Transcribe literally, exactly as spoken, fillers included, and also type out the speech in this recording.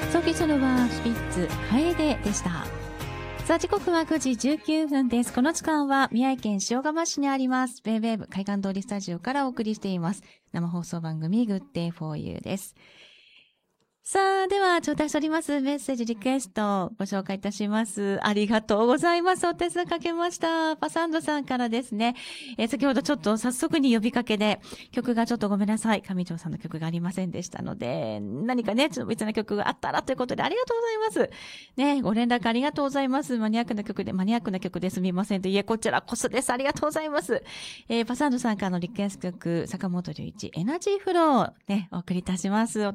送金するはスピッツ楓でした。さあ時刻はくじじゅうきゅうふんです。この時間は宮城県塩釜市にありますベイベーブ海岸通りスタジオからお送りしています生放送番組 Good Day for You です。さあ、では、頂戴しておりますメッセージリクエストをご紹介いたします。ありがとうございます。お手数かけました。パサンドさんからですね。えー、先ほどちょっと早速に呼びかけで、曲がちょっとごめんなさい。上条さんの曲がありませんでしたので、何かね、ちょっと別な曲があったらということでありがとうございます。ね、ご連絡ありがとうございます。マニアックな曲で、マニアックな曲ですみませんと。いえ、こちらこそです。ありがとうございます。えー、パサンドさんからのリクエスト曲、坂本龍一、エナジーフロー、ね、お送りいたします。